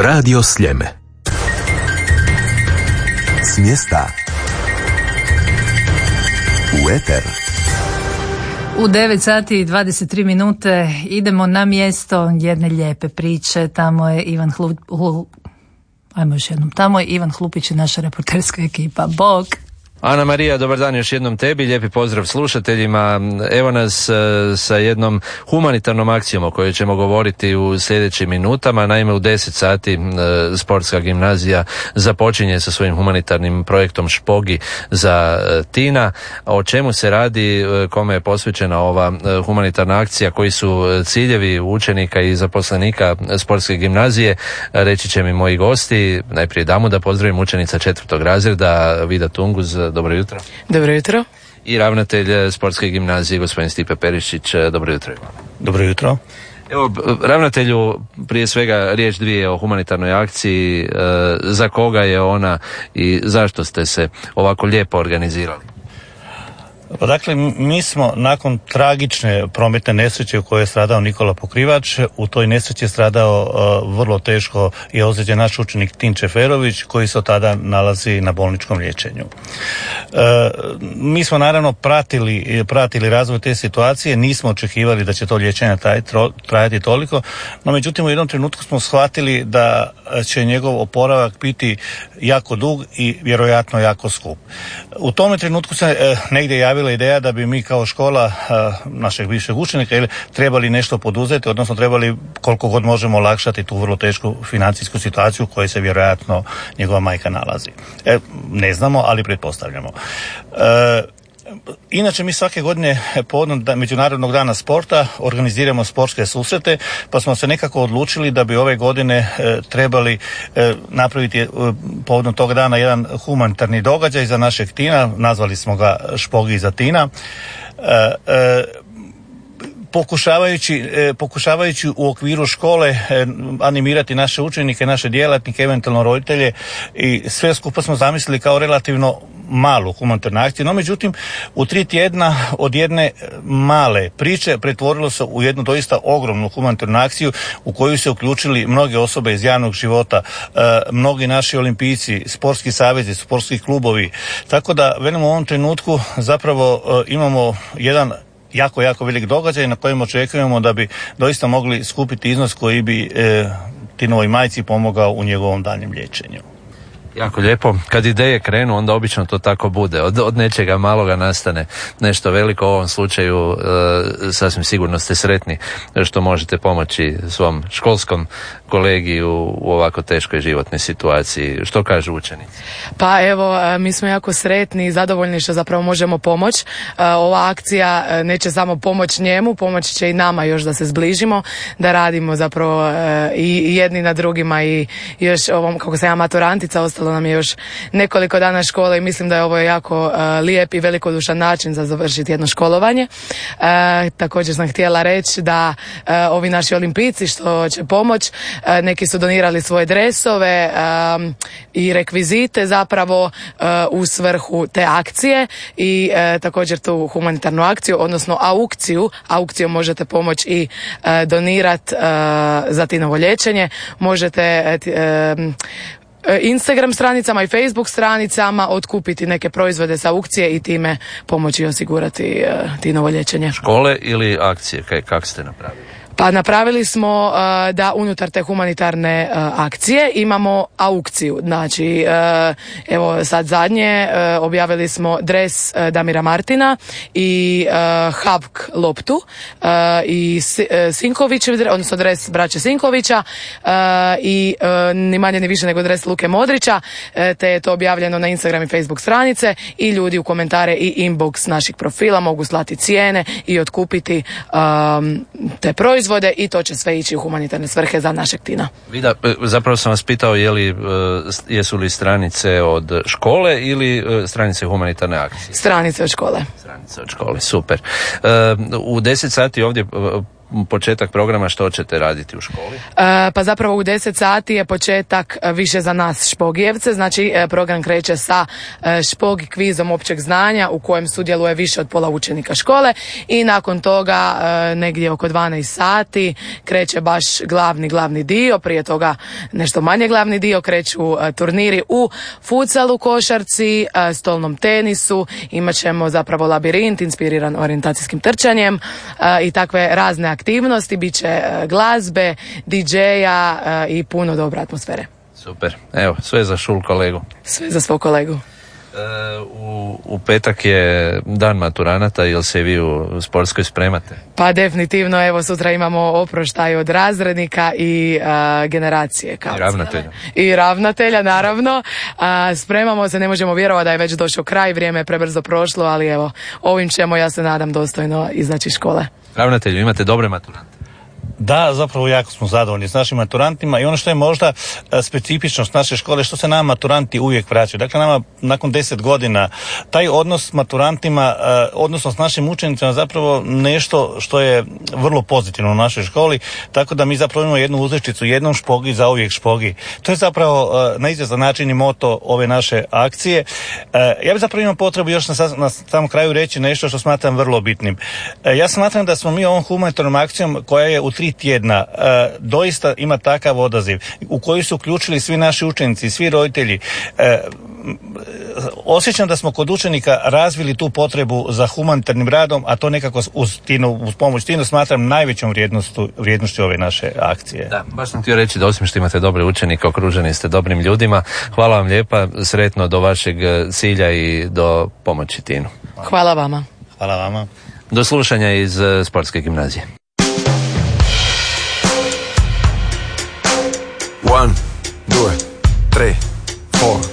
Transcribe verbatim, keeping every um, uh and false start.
Radio Sljeme. S mjesta u eter. U devet sati i dvadeset tri minute idemo na mjesto jedne lijepe priče. Tamo je Ivan Hlup... Ajmo još jednom. Tamo je Ivan Hlupić i naša reporterska ekipa. Bog! Ana Marija, dobar dan još jednom tebi, lijepi pozdrav slušateljima. Evo nas e, sa jednom humanitarnom akcijom o kojoj ćemo govoriti u sljedećim minutama. Naime, u deset sati e, sportska gimnazija započinje sa svojim humanitarnim projektom Špogi za e, Tina. O čemu se radi, e, kome je posvećena ova e, humanitarna akcija, koji su ciljevi učenika i zaposlenika sportske gimnazije, reći će mi moji gosti. Najprije damu da pozdravim, učenica četvrtog razreda Vida Tunguz. Dobro jutro. Dobro jutro. I ravnatelj sportske gimnazije, gospodin Stipe Perišić. Dobro jutro. Dobro jutro. Evo, ravnatelju, prije svega riječ dvije o humanitarnoj akciji. Za koga je ona i zašto ste se ovako lijepo organizirali? Pa dakle, mi smo nakon tragične prometne nesreće u kojoj je stradao Nikola Pokrivač, u toj nesreći je stradao uh, vrlo teško i ozlijeđen naš učenik Tin Čeferović, koji se od tada nalazi na bolničkom liječenju. Uh, mi smo naravno pratili, pratili razvoj te situacije, nismo očekivali da će to liječenje trajati, trajati toliko, no međutim u jednom trenutku smo shvatili da će njegov oporavak biti jako dug i vjerojatno jako skup. U tome trenutku se uh, negdje javila ideja da bi mi kao škola uh, našeg bivšeg učenika ili trebali nešto poduzeti, odnosno trebali koliko god možemo olakšati tu vrlo tešku financijsku situaciju u kojoj se vjerojatno njegova majka nalazi. E, ne znamo, ali pretpostavljamo. E, Inače, mi svake godine povodom Međunarodnog dana sporta organiziramo sportske susrete, pa smo se nekako odlučili da bi ove godine e, trebali e, napraviti e, povodom tog dana jedan humanitarni događaj za našeg Tina, nazvali smo ga Špogi za Tina. E, e, Pokušavajući, e, pokušavajući u okviru škole e, animirati naše učenike, naše djelatnike, eventualno roditelje, i sve skupa smo zamislili kao relativno malu humanitarnu akciju. No međutim, u tri tjedna od jedne male priče pretvorilo se u jednu doista ogromnu humanitarnu akciju u koju se uključili mnoge osobe iz javnog života, e, mnogi naši olimpijci, sportski savezi, sportski klubovi. Tako da, velim, u ovom trenutku zapravo e, imamo jedan jako, jako velik događaj na kojem očekujemo da bi doista mogli skupiti iznos koji bi e, Tinovoj majci pomogao u njegovom daljnjem liječenju. Jako lijepo. Kad ideje krenu, onda obično to tako bude. Od, od nečega maloga nastane nešto veliko. U ovom slučaju e, sasvim sigurno ste sretni što možete pomoći svom školskom kolegi u, u ovako teškoj životnoj situaciji. Što kažu učenici? Pa evo, mi smo jako sretni i zadovoljni što zapravo možemo pomoći. Ova akcija neće samo pomoć njemu, pomoći će i nama još da se zbližimo, da radimo zapravo i jedni na drugima, i još ovom, kako sam ja maturantica, ostalo nam je još nekoliko dana škole i mislim da je ovo jako uh, lijep i velikodušan način za završiti jedno školovanje. Uh, također sam htjela reći da uh, ovi naši olimpijci što će pomoć, uh, neki su donirali svoje dresove um, i rekvizite zapravo uh, u svrhu te akcije i uh, također tu humanitarnu akciju, odnosno aukciju. Aukcijom možete pomoći i uh, donirati uh, za Tinovo liječenje. Možete uh, Instagram stranicama i Facebook stranicama otkupiti neke proizvode sa aukcije i time pomoći osigurati uh, Tinovo liječenje. Škole ili akcije? Kaj, kako ste napravili? Pa napravili smo uh, da unutar te humanitarne uh, akcije imamo aukciju. Znači, uh, evo sad zadnje uh, objavili smo dres uh, Damira Martina i uh, Habk loptu uh, i uh, Sinkovićev, odnosno dres braće Sinkovića uh, i uh, ni manje ni više nego dres Luke Modrića, uh, te je to objavljeno na Instagram i Facebook stranice i ljudi u komentare i inbox naših profila mogu slati cijene i otkupiti um, te proizvode. I to će sve ići u humanitarne svrhe za našeg Tina. Vida, zapravo sam vas pitao je li, jesu li stranice od škole ili stranice humanitarne akcije? Stranice od škole. Stranice od škole, super. U deset sati ovdje početak programa, što ćete raditi u školi? E, pa zapravo u deset sati je početak više za nas špogijevce, znači e, program kreće sa e, špog kvizom općeg znanja u kojem sudjeluje više od pola učenika škole i nakon toga e, negdje oko dvanaest sati kreće baš glavni glavni dio, prije toga nešto manje glavni dio, kreću e, turniri u futsalu, košarci, e, stolnom tenisu, imat ćemo zapravo labirint inspiriran orijentacijskim trčanjem e, i takve razne aktivnosti, bit će e, glazbe, di džeja e, i puno dobre atmosfere. Super, evo, sve za Šul kolegu. Sve za svog kolegu. E, u, u petak je dan maturanata, jel se vi u sportskoj spremate? Pa definitivno, evo sutra imamo oproštaj od razrednika i a, generacije. Kao I ravnatelja. I ravnatelja, naravno. A, spremamo se, ne možemo vjerovati da je već došao kraj, vrijeme je prebrzo prošlo, ali evo, ovim ćemo, ja se nadam, dostojno izaći iz škole. Ravnatelju, imate dobre maturante? Da, zapravo jako smo zadovoljni s našim maturantima i ono što je možda specifičnost naše škole, što se nama maturanti uvijek vraćaju. Dakle, nama nakon deset godina taj odnos s maturantima, odnosno s našim učenicima zapravo nešto što je vrlo pozitivno u našoj školi, tako da mi zapravo imamo jednu uzrečicu, jednom špogi za uvijek špogi. To je zapravo na izvjestan način i moto ove naše akcije. Ja bih zapravo imao potrebu još na, na samom kraju reći nešto što smatram vrlo bitnim. Ja smatram da smo mi ovom humanitarnom akcijom koja je u tri tjedna e, doista ima takav odaziv u koji su uključili svi naši učenici, svi roditelji. E, osjećam da smo kod učenika razvili tu potrebu za humanitarnim radom, a to nekako uz, tinu, uz pomoć Tinu smatram najvećom vrijednošću, vrijednošću ove naše akcije. Da, baš sam htio reći da osim što imate dobre učenike, okruženi ste dobrim ljudima. Hvala vam lijepa, sretno do vašeg cilja i do pomoći Tinu. Hvala vama. Hvala vama. Do slušanja iz Sportske gimnazije. One, due, tre, four.